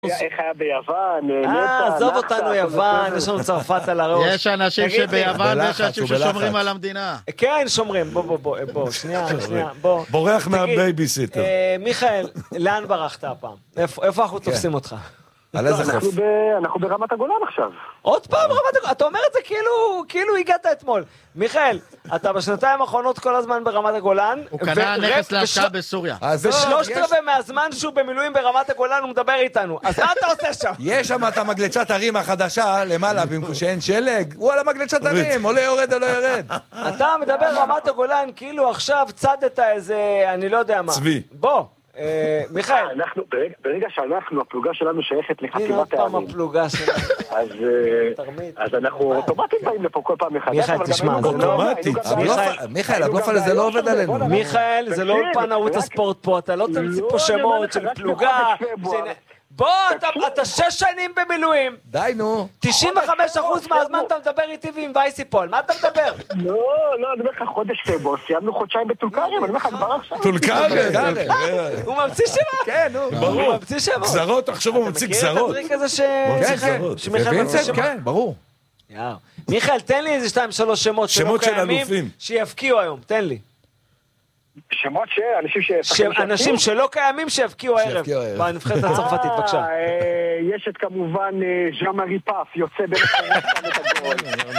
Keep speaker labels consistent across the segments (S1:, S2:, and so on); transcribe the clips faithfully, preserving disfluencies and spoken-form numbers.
S1: איך היה ביוון,
S2: אה, עזוב אותנו יוון, יש לנו צרפת על הראש.
S3: יש אנשים שביוון ויש אנשים ששומרים על המדינה.
S2: כן, שומרים, בוא, בוא, בוא, בוא, שנייה, שנייה, בוא.
S4: בורח מהבייביסיטר.
S2: מיכאל, לאן ברחת הפעם? איפה אנחנו תופסים אותך?
S4: על איזה חוף?
S1: אנחנו ברמת הגולן עכשיו.
S2: עוד פעם רמת הגולן? אתה אומר את זה כאילו הגעת אתמול. מיכאל, אתה בשנתיים האחרונות כל הזמן ברמת הגולן.
S3: הוא קנה נכס להשקעה בסוריה.
S2: ושלושת רבעי מהזמן שהוא במילואים ברמת הגולן הוא מדבר איתנו. אז מה אתה עושה שם?
S4: יש שם את המגלצ'ת הרים החדשה למעלה, שאין שלג. הוא על המגלצ'ת הרים, עולה יורד או לא יורד.
S2: אתה מדבר רמת הגולן כאילו עכשיו צדת איזה, אני לא יודע מה.
S4: צבי.
S2: בוא. מיכאל,
S1: ברגע שאנחנו, הפלוגה שלנו שייכת לחטיבת הערים.
S2: הנה עוד פעם הפלוגה שלנו.
S1: אז אנחנו אוטומטית באים לפה כל פעם מחדש.
S2: מיכאל, תשמע, זה לא...
S4: מיכאל, הבלוף הזה זה לא עובד עלינו.
S2: מיכאל, זה לא אולפן ערוץ הספורט פה, אתה לא תמציא פה שמות של פלוגה. בוא, אתה שש שנים במילואים.
S4: די, נו.
S2: תשעים וחמישה אחוז מהזמן אתה מדבר איתי ועם וייסיפול. מה אתה מדבר?
S1: לא, לא, אני אומר לך חודש פברואר, סיימנו חודשיים בטולקרים, אני אומר לך כבר עכשיו.
S4: טולקרים.
S2: הוא ממציא שמות.
S4: כן, נו.
S2: ברור. הוא ממציא שמות.
S4: גזרות, עכשיו הוא ממציא גזרות.
S2: אתה מכיר את הטריק הזה ש...
S4: ווינסנט, כן, ברור.
S2: מיכאל, תן לי איזה שתיים שלוש שמות שלא קיימים שיפקיעו היום, תן לי.
S1: שמות שאנשים
S2: אנשים שלא קיימים שהפקיעו הערב בנבחרת הצרפתית, בבקשה.
S1: יש את כמובן ז'אמרי פאף, יוצא בין החרצה את הגול.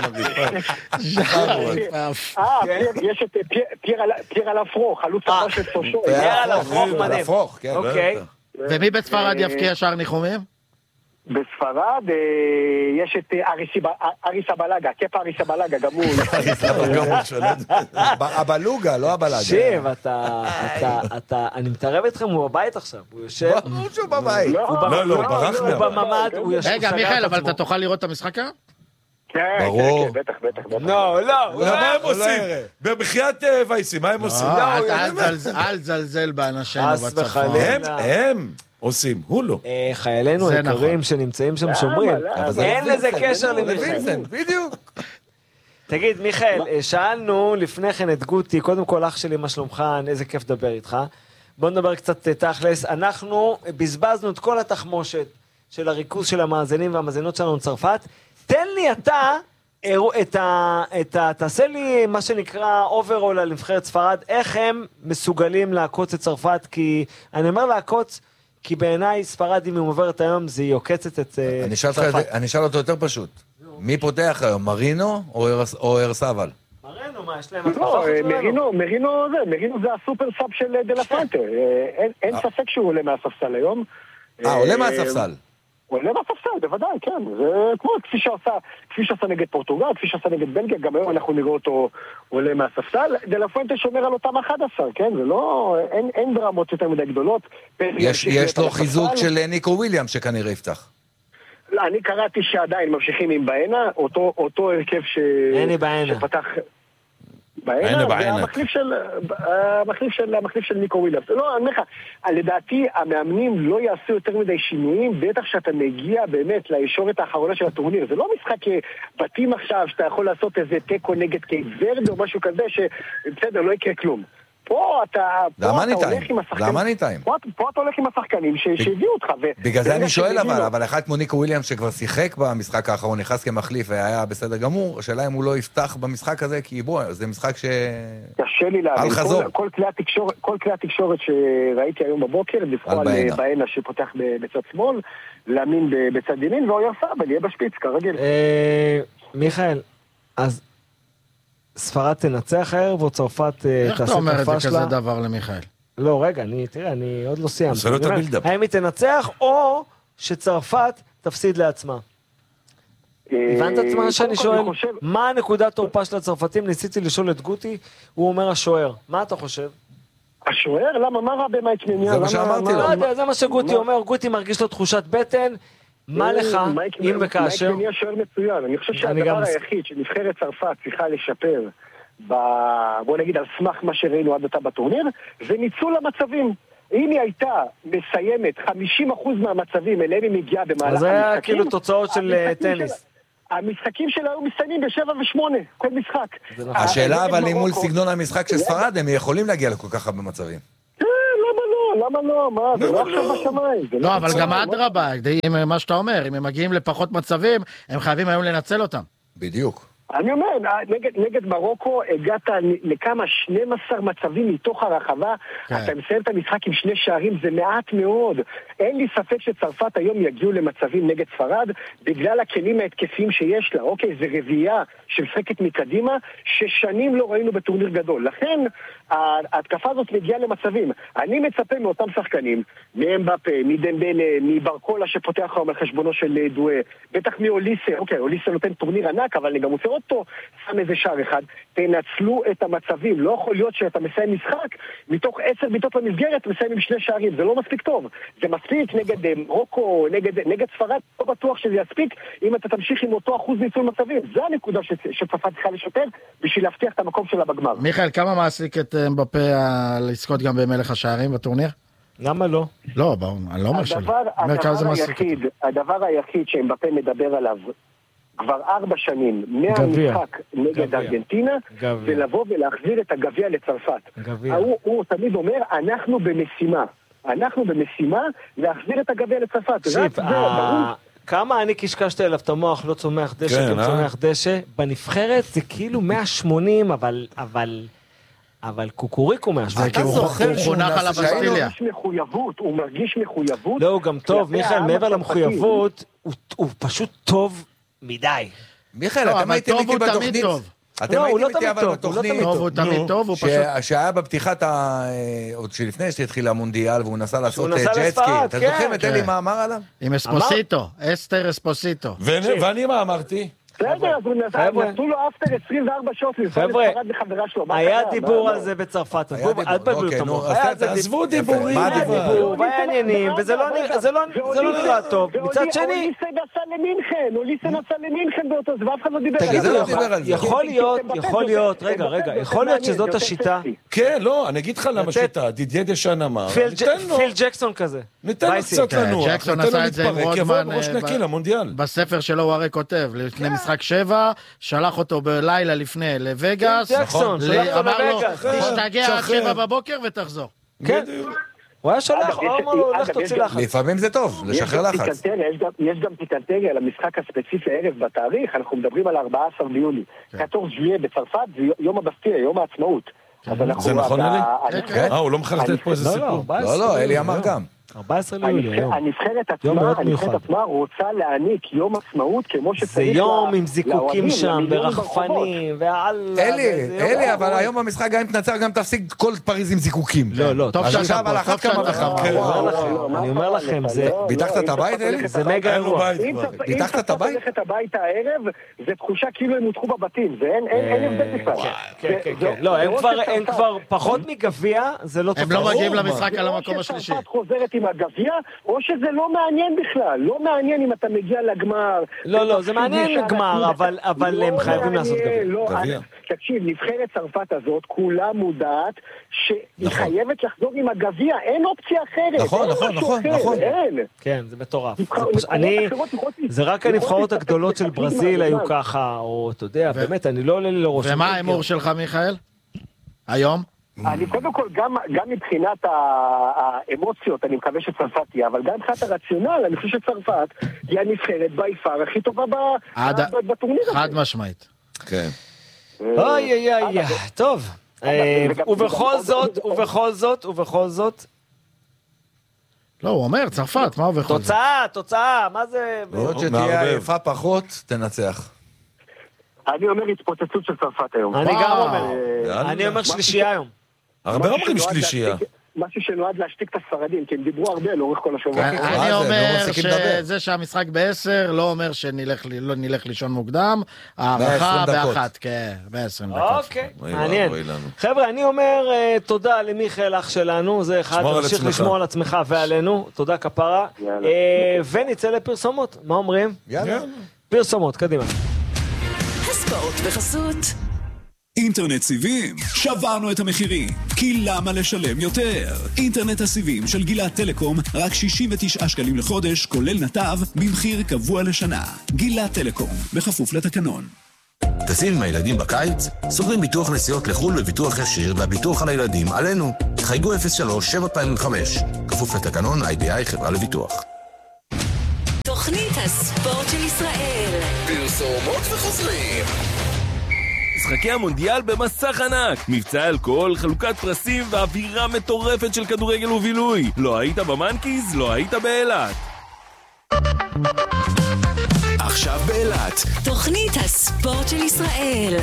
S1: יש את פייר אלפרו, חלוץ הבא של סושו.
S2: פייר אלפרו, מדהים.
S4: אוקיי.
S3: ומי בספרד יפקיע שער ניחומים?
S1: בספרד יש את אריס הבלגה, כיף אריס הבלגה, גם הוא.
S4: הבלוגה, לא הבלגה.
S2: שיב, אתה, אני מתערב אתכם, הוא בבית עכשיו, הוא יושב...
S4: ברור שהוא בבית.
S2: לא, לא, ברח
S4: מה.
S2: הוא בממד, הוא יושב...
S3: רגע, מיכאל, אבל אתה תוכל לראות את המשחק היום?
S1: כן,
S4: ברור.
S1: כן, בטח, בטח.
S2: לא, לא.
S4: מה הם עושים? במחיית וייסי, מה הם עושים?
S3: אל זלזל באנשינו
S2: חס
S3: בצפון.
S2: וחלילה.
S4: הם עושים, הוא לא.
S2: חיילינו היקרים שנמצאים שם שומרים. אין לזה קשר למיכאל.
S4: בדיוק.
S2: תגיד, מיכאל, שאלנו לפני כן את גוטי, קודם כל אח שלי, מה שלומך, איזה כיף לדבר איתך. בוא נדבר קצת תכלס. אנחנו בזבזנו את כל התחמושת של הריכוז של המאזינים והמאזינות שלנו צרפת. תן לי אתה, את ה, את ה, תעשה לי מה שנקרא אוברול על נבחרת ספרד, איך הם מסוגלים לעקוץ את צרפת, כי אני אומר לעקוץ, כי בעיניי ספרד אם היא עוברת היום, זה יוקצת את צרפת.
S4: אני אשאל אותו יותר פשוט. מי פותח היום, מרינו או ארסבל?
S2: מרינו, מה, יש להם...
S1: לא, מרינו, מרינו זה, מרינו זה הסופר סאב של דה פונטה. אין ספק שהוא עולה מהספסל היום.
S4: אה, עולה מהספסל.
S1: הוא עולה מהספסל, בוודאי, כן. זה כמו כפי שעשה, כפי שעשה נגד פורטוגל, כפי שעשה נגד בלגיה, גם היום אנחנו נראה אותו עולה מהספסל. דה פונטה שומר על אותם אחד עשר, כן? זה לא... אין דרמות יותר מדי גדולות.
S4: יש לו חיזוק של ניקו וויליאם שכנראה יפתח.
S1: לא, אני קראתי שעדיין ממשיכים עם בעינה, אותו, אותו הרכב ש...
S2: אין בעינה.
S1: שפתח... בעינה, והמחליף של, המחליף של, המחליף של ניקו וויליאמס. לא, אני אומר לך, לדעתי המאמנים לא יעשו יותר מדי שינויים, בטח שאתה מגיע באמת לישורת האחרונה של הטורניר. זה לא משחק בתים עכשיו, שאתה יכול לעשות איזה טקו נגד קייב-ורד או משהו כזה, שבסדר, לא יקרה כלום. פה אתה, פה אתה הולך עם השחקנים.
S4: למה ניתיים?
S1: פה, פה אתה הולך עם השחקנים שהביאו אותך.
S4: בגלל זה אני שואל אבל, אבל אחד כמו ניקו וויליאמס שכבר שיחק במשחק האחרון, נכנס כמחליף והיה בסדר גמור, השאלה אם הוא לא יפתח במשחק הזה, כי בוא, זה משחק ש...
S1: קשה לי להבין. כל, כל כלי התקשורת, כל כלי התקשורת שראיתי היום בבוקר, דיווחו על בעינה שפותח בצד שמאל, להאמין בצד ימין, ואויר סבל, יהיה בשפיץ, כרגיל.
S2: מיכאל, אז... ספרד תנצח הערב או צרפת תעשה את
S3: איך אתה אומר את זה
S2: שלה?
S3: כזה דבר למיכאל?
S2: לא, רגע, אני, תראה, אני עוד לא סיימתי.
S4: זה לא את הבילדאפ.
S2: האם היא תנצח או שצרפת תפסיד לעצמה? הבנת את מה שאני שואל? מה הנקודת תורפה של הצרפתים? ניסיתי לשאול את גוטי, הוא אומר השוער. מה אתה חושב?
S1: השוער? למה? מה רע במייק מניה?
S4: זה מה שאמרתי לו.
S2: לא יודע, זה מה שגוטי אומר. גוטי מרגיש לו תחושת בטן. מה לך, אם וכאשר?
S1: מייק מניה שוער מצוין. אני חושב שהדבר היחיד שנבחרת צרפת צריכה לשפר, בוא נגיד על סמך מה שראינו עד עתה בטורניר, זה ניצול המצבים. אם היא הייתה מסיימת חמישים אחוז מהמצבים אליהם היא מגיעה במהלך המשחקים,
S2: אז היה כאילו תוצאות של טניס.
S1: המשחקים שלה היו מסיימים בשבע ושמונה, כל משחק.
S4: השאלה אבל אם מול סגנון המשחק של ספרד, הם יכולים להגיע לכל כך הרבה מצבים.
S1: למה לא? למה לא? מה, זה לא עכשיו בשמיים.
S3: לא, אבל גם אדרבה, מה שאתה אומר, אם הם מגיעים לפחות מצבים, הם חייבים היום לנצל אותם.
S4: בדיוק.
S1: אני אומר, נגד, נגד מרוקו הגעת לכמה שנים עשר מצבים מתוך הרחבה, כן. אתה מסיים את המשחק עם שני שערים, זה מעט מאוד. אין לי ספק שצרפת היום יגיעו למצבים נגד ספרד, בגלל הכלים ההתקפיים שיש לה. אוקיי, זה רביעייה שמשחקת מקדימה, ששנים לא ראינו בטורניר גדול. לכן, ההתקפה הזאת מגיעה למצבים. אני מצפה מאותם שחקנים, מאמבפה, מדמבלה, מברקולה שפותח היום על חשבונו של דואה, בטח מאוליסה, אוקיי, אוליסה נותן טורניר ענק, אבל אני גם רוצה עוד פה, שם איזה שער אחד, תנצלו את המצבים. לא יכול להיות שאתה מסיים משחק, מתוך עשר ביתות למסגרת, מסיים עם שני שערים. זה לא מספיק טוב. זה מספיק נגד מרוקו, נגד, נגד ספרד, לא בטוח שזה יספיק, אם אתה תמשיך עם אותו אחוז ניצול מצבים. זה הנקודה שצרפת צריכה לשפר, בשביל להבטיח את המקום שלה בגמר.
S3: מיכאל, כמה מעסיק את אמבפה לזכות גם במלך השערים בטורניר?
S2: למה לא?
S3: לא, אני לא אומר שלא.
S1: הדבר היחיד שאמבפה מדבר עליו, כבר ארבע שנים, מהמשחק נגד ארגנטינה, ולבוא ולהחזיר את הגביע לצרפת. הוא, הוא תמיד אומר, אנחנו במשימה. אנחנו במשימה להחזיר את הגביע לצרפת.
S2: שיפ, כמה אני קשקשתי אליו את המוח, לא צומח דשא, גם צומח דשא. בנבחרת זה כאילו מאה ושמונים, אבל... אבל... אבל קוקוריקו מהשווה.
S3: אתה זוכר שהוא חונך על הבסטיליה.
S1: הוא מרגיש מחויבות, הוא מרגיש מחויבות.
S2: לא, הוא גם טוב, מיכאל, מעבר למחויבות, הוא פשוט טוב מדי.
S4: מיכאל, אתם הייתם איתי בתוכנית.
S2: לא, הוא לא תמיד טוב, הוא לא תמיד טוב.
S3: הוא תמיד טוב, הוא פשוט...
S4: שהיה בפתיחת ה... עוד שלפני שהתחיל המונדיאל, והוא נסע לעשות ג'טסקי. אתם זוכרים את אלי מה אמר עליו?
S3: עם אספוסיטו, אסטר אספוסיטו.
S5: ואני מה אמרתי?
S1: בסדר, אז הוא נתנו לו אפטר עשרים וארבע שעות לנסוע לספרד לחברה שלו.
S2: היה דיבור על זה בצרפת, אל תבלבלו את המוח.
S5: עזבו דיבורים.
S2: מה דיבור? ועניינים, וזה לא נראה טוב. מצד שני...
S1: אוליסה נסע למינכן, אוליסה נסע למינכן באותו זמן, אף אחד לא דיבר על זה.
S2: יכול להיות, יכול להיות, רגע, רגע, יכול להיות שזאת השיטה.
S5: כן, לא, אני אגיד לך למה שיטה, דידיה דשן אמר.
S2: פיל ג'קסון כזה.
S5: ניתן לו קצת לנוח,
S3: ג'קסון עשה את זה עם רודמן
S5: בספר
S3: שלו, הוא הרי כותב, לפני משחק שבע, שלח אותו בלילה לפני לווגאס,
S2: ג'קסון, שלח אותו לווגאס,
S3: תשתגע עד שבע בבוקר ותחזור.
S2: כן, הוא היה שלח, הוא אמר לו, לך תוציא לחץ.
S4: לפעמים זה טוב, לשחרר לחץ.
S1: יש גם פיקנטריה למשחק הספציפי הערב בתאריך, אנחנו מדברים על ארבעה עשר ביולי. קטורז ז'ויה בצרפת, זה יום הבסטיליה, יום העצמאות.
S5: זה נכון אלי? אה, הוא לא מחלטת פה איזה סיפור.
S4: לא, לא, אלי אמר גם.
S2: ארבעה עשר ליולי, היום.
S1: הנבחרת עצמה רוצה להעניק יום עצמאות כמו שצריך.
S2: זה יום עם זיקוקים שם, ברחפנים, ועל...
S4: אלי, אלי, אבל היום במשחק גם אם תנצח, גם תפסיק כל פריז עם זיקוקים.
S2: לא, לא.
S3: טוב שעכשיו
S4: על אחת כמה וכמה.
S2: אני אומר לכם, זה...
S4: ביטחת את הבית, אלי?
S2: זה מגה אירוע.
S4: ביטחת את הבית?
S1: אם תלכת הביתה הערב, זה תחושה כאילו הם הותחו בבתים, ואין הבדל בכלל.
S2: כן, כן, כן. לא, הם כבר פחות מגביע, זה לא טוב.
S3: הם לא מגיעים למשחק על המקום השלישי.
S1: הגביע, או שזה לא מעניין בכלל, לא מעניין אם אתה מגיע לגמר.
S2: לא, לא, זה מעניין לגמר, אבל הם חייבים לעשות גביע.
S1: תקשיב, נבחרת צרפת הזאת, כולה מודעת שהיא חייבת לחזור עם הגביע, אין אופציה אחרת.
S4: נכון, נכון, נכון, נכון.
S2: כן, זה מטורף. זה רק הנבחרות הגדולות של ברזיל היו ככה, או אתה יודע, באמת, אני לא עולה לי לראש.
S3: ומה האמור שלך, מיכאל? היום?
S1: אני קודם כל, גם, גם מבחינת האמוציות, אני מקווה שצרפת תהיה, אבל גם מבחינת הרציונל, אני חושב שצרפת היא הנבחרת ביפר הכי טובה בטורניר הזה.
S3: חד משמעית.
S5: כן.
S2: אוי אוי אוי, טוב. ובכל זאת, ובכל זאת, ובכל זאת.
S3: לא, הוא אומר, צרפת, מה ובכל זאת?
S2: תוצאה, תוצאה, מה זה?
S4: עוד שתהיה עייפה פחות, תנצח.
S1: אני אומר התפוצצות של צרפת היום.
S2: אני גם אומר. אני אומר שלישייה היום.
S5: הרבה אומרים שלישייה.
S1: משהו שנועד להשתיק את הספרדים, כי הם דיברו הרבה לאורך כל השבוע.
S3: אני אומר שזה שהמשחק בעשר לא אומר שלא נלך לישון מוקדם, הערכה באחת, כן, בעשרים דקות.
S2: אוקיי, מעניין. חבר'ה, אני אומר תודה למיכאל אח שלנו, זה אחד, תמשיך לשמור על עצמך ועלינו, תודה כפרה, ונצא לפרסומות, מה אומרים?
S4: יאללה.
S2: פרסומות, קדימה.
S6: הספורט בחסות
S7: אינטרנט סיבים, שברנו את המחירים, כי למה לשלם יותר? אינטרנט הסיבים של גילת טלקום, רק שישים ותשעה שקלים לחודש, כולל נתב, במחיר קבוע לשנה. גילת טלקום, בכפוף לתקנון.
S8: טסים עם הילדים בקיץ? סוגרים ביטוח נסיעות לחול וביטוח ישיר והביטוח על הילדים עלינו. חייגו אפס שלוש שבע פעמים חמש. כפוף לתקנון איי בי איי חברה לביטוח.
S6: תוכנית הספורט של ישראל.
S8: פרסומות וחוזרים.
S9: משחקי המונדיאל במסך ענק, מבצע אלכוהול, חלוקת פרסים ואווירה מטורפת של כדורגל ובילוי. לא היית במנקיז? לא היית באילת.
S7: עכשיו באילת
S6: תוכנית הספורט של ישראל.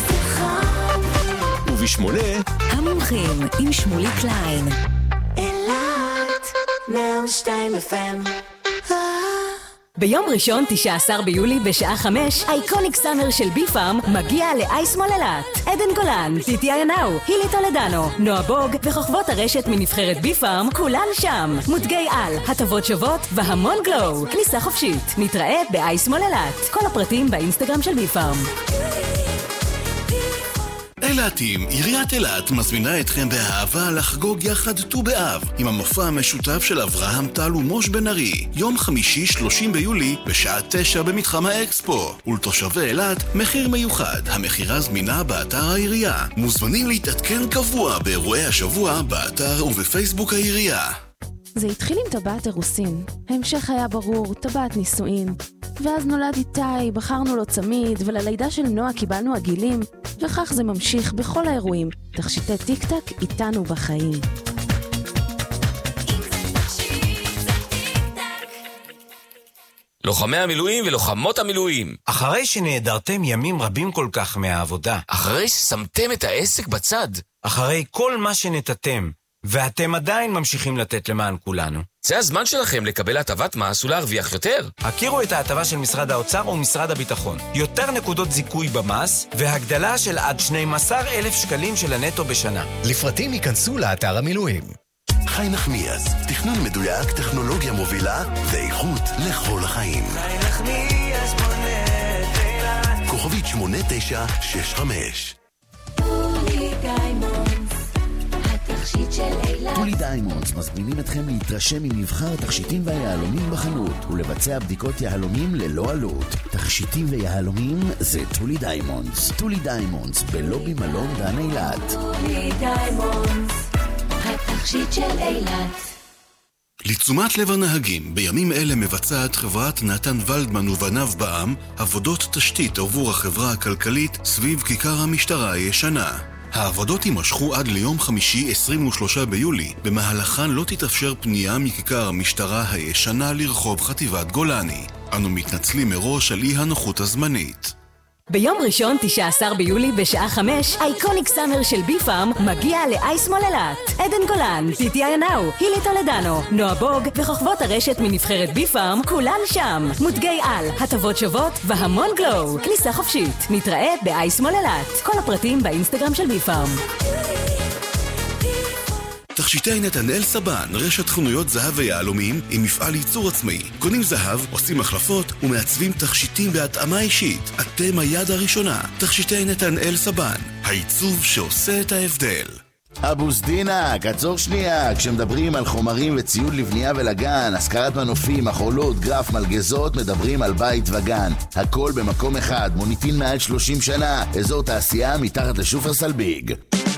S7: ובשמונה
S6: המומחים עם שמולי קליין. אילת מאה ושתיים אף אם. ביום ראשון, תשעה עשר ביולי, בשעה חמש, אייקוניק סאמר של בי-פארם מגיע לאייס מול אילת. עדן גולן, טיטי ינאו, הילי טולדנו, נועה בוג וכוכבות הרשת מנבחרת בי-פארם, כולן שם. מותגי על, הטבות שוות והמון גלו. כניסה חופשית. נתראה באייס מול אילת. כל הפרטים באינסטגרם של בי-פארם.
S7: אילתים, עיריית אילת מזמינה אתכם באהבה לחגוג יחד ט"ו באב עם המופע המשותף של אברהם טל ומוש בן ארי, יום חמישי שלושים ביולי בשעה תשע במתחם האקספו. ולתושבי אילת מחיר מיוחד, המחירה זמינה באתר העירייה. מוזמנים להתעדכן קבוע באירועי השבוע באתר ובפייסבוק העירייה.
S10: זה התחיל עם טבעת אירוסין, ההמשך היה ברור, טבעת נישואין. ואז נולד איתי, בחרנו לו צמיד, וללידה של נועה קיבלנו עגילים, וכך זה ממשיך בכל האירועים. תכשיטי טיק טק איתנו בחיים.
S11: לוחמי המילואים ולוחמות המילואים.
S12: אחרי שנעדרתם ימים רבים כל כך מהעבודה.
S11: אחרי ששמתם את העסק בצד.
S12: אחרי כל מה שנתתם. ואתם עדיין ממשיכים לתת למען כולנו.
S11: זה הזמן שלכם לקבל הטבת מס ולהרוויח יותר.
S12: הכירו את ההטבה של משרד האוצר ומשרד הביטחון. יותר נקודות זיכוי במס, והגדלה של עד שנים עשר אלף שקלים של הנטו בשנה.
S13: לפרטים ייכנסו לאתר המילואים.
S7: חי נחמיאס, תכנון מדויק, טכנולוגיה מובילה, ואיכות לכל החיים.
S14: חי נחמיאס בונה תהילה.
S7: כוכבית שמונה תשע שש חמש.
S15: טולי דיימונדס מזמינים אתכם להתרשם ממבחר תכשיטים והיהלומים בחנות ולבצע בדיקות יהלומים ללא עלות. תכשיטים ויהלומים זה טולי דיימונדס. טולי דיימונדס בלובי מלון דן אילת. טולי דיימונדס,
S7: התכשיט של אילת. לתשומת לב הנהגים, בימים אלה מבצעת חברת נתן ולדמן ובניו בע"מ עבודות תשתית עבור החברה הכלכלית סביב כיכר המשטרה הישנה. העבודות יימשכו עד ליום חמישי עשרים ושלושה ביולי, במהלכן לא תתאפשר פנייה מכיכר המשטרה הישנה לרחוב חטיבת גולני. אנו מתנצלים מראש על אי הנוחות הזמנית.
S6: ביום ראשון, תשעה עשר ביולי, בשעה חמש, אייקוניק סאמר של בי-פארם מגיע לאייס מול אילת. עדן גולן, טיטי ינאו, הילי טולדנו, נועה בוג וכוכבות הרשת מנבחרת בי-פארם, כולן שם. מותגי על, הטבות שוות והמון גלו. כניסה חופשית. נתראה באייס מול אילת. כל הפרטים באינסטגרם של בי-פארם.
S7: תכשיטי נתנאל סבן, רשת חנויות זהב ויהלומים עם מפעל ייצור עצמאי. קונים זהב, עושים החלפות ומעצבים תכשיטים בהתאמה אישית. אתם היד הראשונה. תכשיטי נתנאל סבן, העיצוב שעושה את ההבדל.
S15: אבו סדינק, עצור שנייה. כשמדברים על חומרים וציוד לבנייה ולגן, השכרת מנופים, מחולות, גרף, מלגזות, מדברים על בית וגן. הכל במקום אחד, מוניטין מעל שלושים שנה, אזור תעשייה מתחת לשופרסל ביג.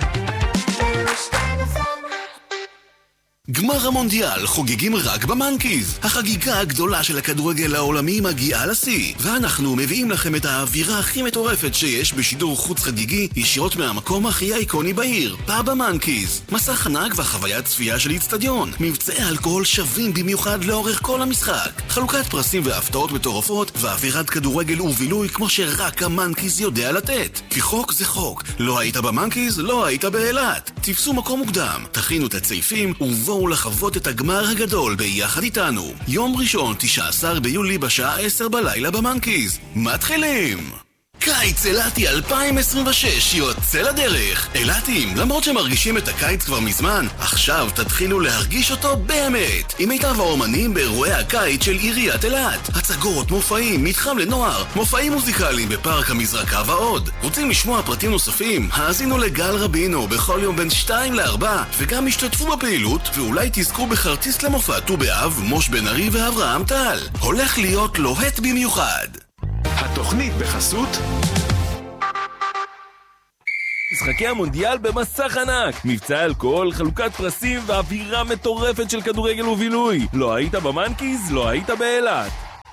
S7: גמר המונדיאל חוגגים רק במנקיז. החגיגה הגדולה של הכדורגל העולמי מגיעה לשיא, ואנחנו מביאים לכם את האווירה הכי מטורפת שיש בשידור חוץ חגיגי ישירות מהמקום הכי איקוני בעיר, פאב המנקיז. מסך ענק וחוויית צפייה של אצטדיון, מבצעי אלכוהול שווים במיוחד לאורך כל המשחק, חלוקת פרסים והפתעות מטורפות, ואווירת כדורגל ובילוי כמו שרק המנקיז יודע לתת. כי חוק זה חוק, לא היית במנקיז, לא היית באילת. תפסו מקום מוקדם, תכינו את הצעיפים ובואו לחוות את הגמר הגדול ביחד איתנו. יום ראשון, תשעה עשר ביולי בשעה עשר בלילה במנקיז. מתחילים! קיץ אילתי אלפיים עשרים ושש יוצא לדרך. אילתים, למרות שמרגישים את הקיץ כבר מזמן, עכשיו תתחילו להרגיש אותו באמת. עם מיטב האומנים באירועי הקיץ של עיריית אילת. הצגות, מופעים, מתחם לנוער, מופעים מוזיקליים בפארק המזרקה ועוד. רוצים לשמוע פרטים נוספים? האזינו לגל רבינו בכל יום בין שתיים לארבע, וגם השתתפו בפעילות, ואולי תזכו בכרטיס למופע ט"ו באב, מוש בן ארי ואברהם טל. הולך להיות לוהט במיוחד. התוכנית בחסות
S9: משחקי המונדיאל במסך ענק, מבצע אלכוהול, חלוקת פרסים ואווירה מטורפת של כדורגל ובילוי. לא היית במנקיז? לא היית באילת.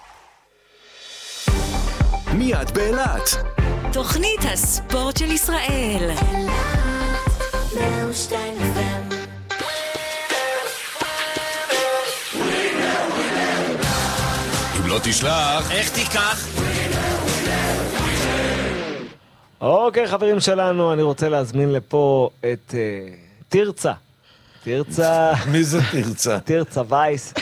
S13: מיד באילת.
S6: תוכנית הספורט של ישראל.
S13: אם לא תשלח,
S12: איך תיקח?
S2: אוקיי, חברים שלנו, אני רוצה להזמין לפה את תרצה. תרצה...
S5: מי זה תרצה?
S2: תרצה וייס.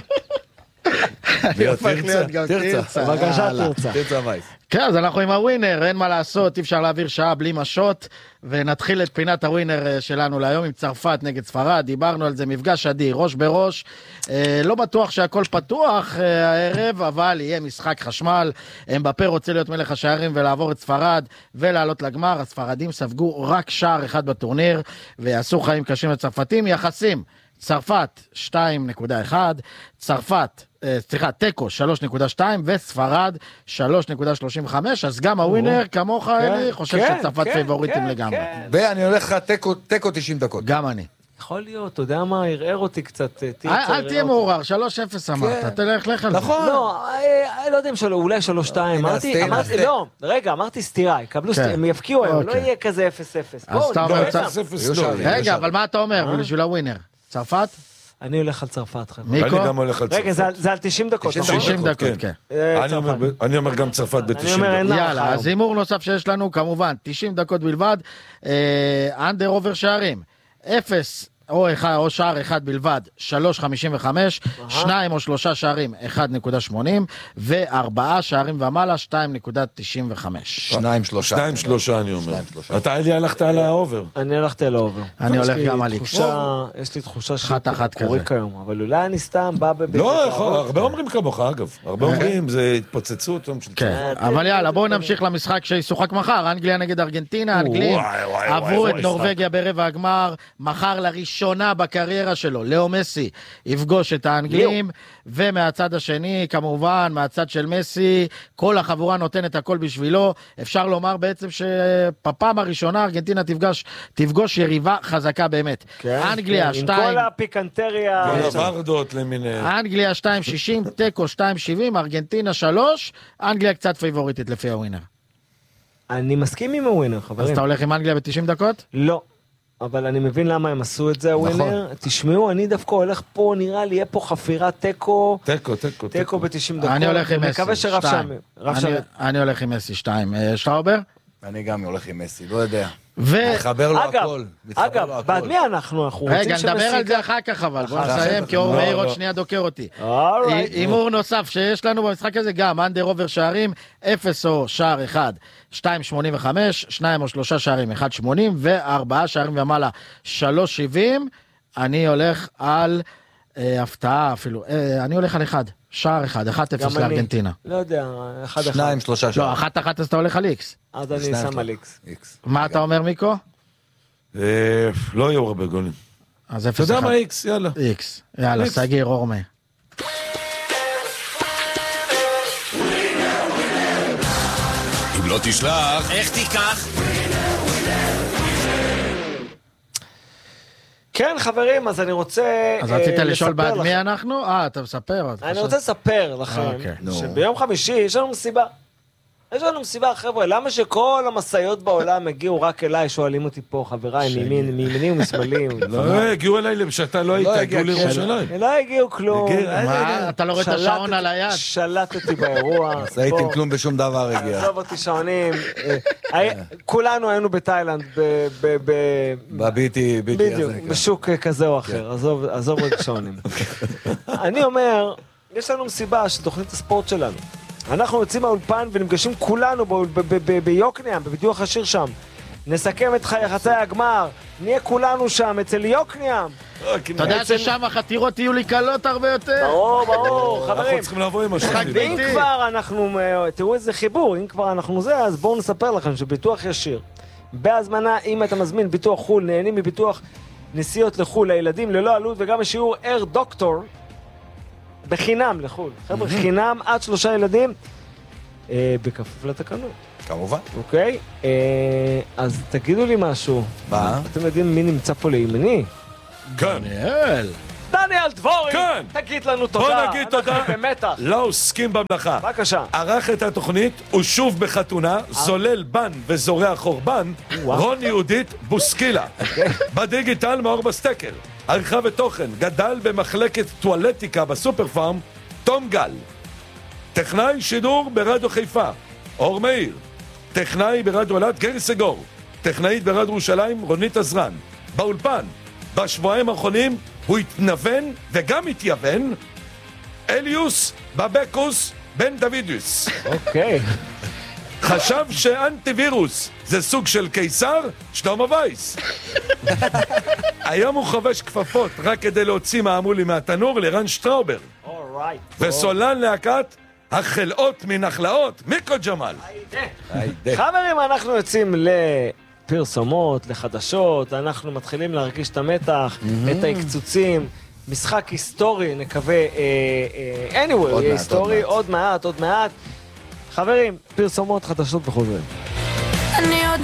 S3: אני הופך להיות גם תרצה.
S2: בבקשה, תרצה.
S4: תרצה וייס.
S3: כן, אז אנחנו עם הווינר, אין מה לעשות, אי אפשר להעביר שעה בלי משות, ונתחיל את פינת הווינר שלנו להיום עם צרפת נגד ספרד, דיברנו על זה, מפגש אדיר, ראש בראש, אה, לא בטוח שהכל פתוח אה, הערב, אבל יהיה משחק חשמל, אמבפה רוצה להיות מלך השערים ולעבור את ספרד ולעלות לגמר, הספרדים ספגו רק שער אחד בטורניר, ויעשו חיים קשים לצרפתים, יחסים, צרפת שתיים נקודה אחת, צרפת, סליחה, טקו שלוש נקודה שתיים וספרד שלוש נקודה שלושים וחמש, אז גם הווינר כמוך אלי חושב שצרפת פייבוריטים לגמרי.
S4: ואני הולך לך טקו תשעים דקות.
S3: גם אני.
S2: יכול להיות, אתה יודע מה, ערער אותי קצת.
S3: אל תהיה מעורר, שלוש אפס אמרת, תלך לך על זה.
S2: נכון. לא, לא יודע אם שלו, אולי שלוש שתיים. אמרתי, לא, רגע, אמרתי סתירה, יקבלו סתירה, הם יפקיעו היום, לא יהיה כזה אפס אפס.
S3: רגע, אבל מה אתה אומר בשביל הווינר? צרפת?
S2: אני הולך על צרפת, חבר'ה.
S3: מיקו?
S5: אני גם הולך על צרפת.
S2: רגע, זה על תשעים דקות.
S3: תשעים דקות, כן.
S5: אני אומר גם צרפת ב-תשעים דקות.
S3: יאללה, אז הימור נוסף שיש לנו, כמובן, תשעים דקות בלבד, אנדר אובר שערים, אפס או אחד, או שער אחד בלבד, שלוש חמישים וחמש, שניים או שלושה שערים, אחד נקודה שמונים, וארבעה שערים ומעלה, שתיים נקודה תשעים וחמש.
S4: שניים שלושה.
S5: שניים שלושה אני אומר. אתה אלי הלכת על האובר.
S2: אני הלכתי על האובר.
S3: אני הולך גם על איקס.
S2: יש לי תחושה
S3: שקורה
S2: כיום, אבל אולי אני סתם בא בבית.
S5: לא, יכול, הרבה אומרים כמוך אגב. הרבה אומרים, זה התפוצצות.
S3: כן, אבל יאללה, בואו נמשיך למשחק שישוחק מחר, אנגליה נגד ארגנטינה, אנגלים עברו את נורווגיה ברבע הגמר, מחר לראשונה בקריירה שלו, לאו מסי יפגוש את האנגלים, ומהצד השני, כמובן, מהצד של מסי, כל החבורה נותנת הכל בשבילו, אפשר לומר בעצם שבפעם הראשונה ארגנטינה תפגש, תפגוש יריבה חזקה באמת. אנגליה שתיים...
S2: עם כל הפיקנטריה...
S5: כל הוורדות למיניהם.
S3: אנגליה שתיים שישים, טקו שתיים שבעים, ארגנטינה שלוש, אנגליה קצת פייבוריטית לפי הווינר.
S2: אני מסכים עם הווינר, חברים.
S3: אז אתה הולך עם אנגליה ב-תשעים דקות?
S2: לא. אבל אני מבין למה הם עשו את זה, הווינר. תשמעו, אני דווקא הולך פה, נראה לי, יהיה פה חפירה טקו.
S5: טקו, טקו.
S2: טקו ב-תשעים דקות.
S3: אני הולך עם מסי,
S2: מקווה שרב שם.
S3: אני הולך עם מסי, שתיים. שטראובר?
S4: אני גם הולך עם מסי, לא יודע.
S3: ו...
S4: מתחבר לו הכל.
S2: אגב, בעד מי אנחנו? אנחנו רוצים
S3: רגע, נדבר על זה אחר כך, אבל בוא נסיים, כי אור מאיר עוד שנייה דוקר אותי. הימור נוסף שיש לנו במשחק הזה, גם אנדר אובר שערים, אפס או שער אחד, שתיים שמונים וחמש, שניים או שלושה שערים, אחד שמונים, וארבעה שערים ומעלה, שלוש שבעים. אני הולך על הפתעה אפילו, אני הולך על אחד. שער אחד, אחת אפס לארגנטינה.
S2: לא יודע, אחד אחד.
S4: שניים, שלושה שער.
S3: לא, אחת אחת אז אתה הולך על איקס.
S2: אז אני שם על איקס.
S3: מה אתה אומר, מיקו?
S5: לא יהיו הרבה גולים.
S3: אז אפס אחד.
S5: אתה יודע מה איקס, יאללה.
S3: איקס, יאללה, סגיר אורמי.
S13: אם לא תשלח,
S12: איך תיקח?
S2: כן, חברים, אז אני רוצה
S3: אז רצית לשאול בעד מי אנחנו? אה, אתה מספר.
S2: אני רוצה לספר לכם שביום חמישי יש לנו מסיבה. יש לנו מסיבה, חבר'ה, למה שכל המסעיות בעולם הגיעו רק אליי, שואלים אותי פה, חבריי, מימיני ומשמאלים.
S5: לא, הגיעו אליי, שאתה לא היית, הגיעו לירושלים.
S2: לא הגיעו כלום.
S3: מה, אתה לא רואה את השעון על היד?
S2: שלטתי באירוע.
S4: הייתם כלום בשום דבר הגיע.
S2: עזוב אותי שעונים. כולנו היינו בתאילנד,
S4: בביטי,
S2: בדיוק, בשוק כזה או אחר, עזוב רגע שעונים. אני אומר, יש לנו מסיבה של תוכנית הספורט שלנו. אנחנו יוצאים מהאולפן ונפגשים כולנו ביוקנעם, בביטוח השיר שם. נסכם את יחסי הגמר, נהיה כולנו שם, אצל יוקנעם.
S3: אתה יודע ששם החתירות יהיו לי קלות הרבה יותר?
S2: ברור, ברור, חברים.
S5: אנחנו צריכים לבוא עם השני.
S2: ואם כבר אנחנו, תראו איזה חיבור, אם כבר אנחנו זה, אז בואו נספר לכם שביטוח ישיר. בהזמנה, אם אתה מזמין ביטוח חול, נהנים מביטוח נסיעות לחול לילדים ללא עלות, וגם שיעור אייר דוקטור, בחינם לחול. חבר'ה, חינם עד שלושה ילדים. בכפוף לתקנות.
S4: כמובן.
S2: אוקיי? אז תגידו לי משהו.
S4: מה?
S2: אתם יודעים מי נמצא פה לימני?
S5: כן.
S3: דניאל.
S2: דניאל דבורי!
S5: כן.
S2: תגיד לנו תודה.
S5: בוא נגיד תודה.
S2: אנחנו במתח.
S5: לא עוסקים במלאכה.
S2: בבקשה.
S5: ערך את התוכנית, הוא שוב בחתונה, זולל בן וזורע חורבן, רון יהודית בוסקילה. בדיגיטל מאור בסטקר. עריכה ותוכן, גדל במחלקת טואלטיקה בסופר פארם, תום גל. טכנאי שידור ברדיו חיפה, אור מאיר. טכנאי ברדיו אלעד, גרי סגור. טכנאית ברדיו ירושלים, רונית עזרן. באולפן, בשבועיים האחרונים הוא התנוון וגם התייוון, אליוס בבקוס בן דוידוס.
S2: אוקיי.
S5: חשב שאנטיווירוס זה סוג של קיסר, שלמה וייס. היום הוא חובש כפפות רק כדי להוציא מעמולי מהתנור לרן שטראובר. וסולן להקת החלאות מנחלאות, מיקו ג'מל.
S2: חברים, אנחנו יוצאים לפרסומות, לחדשות, אנחנו מתחילים להרגיש את המתח, את ההקצוצים, משחק היסטורי, נקווה, anyway, יהיה היסטורי, עוד מעט, עוד מעט. חברים, פרסומות, חדשות וחוזרים.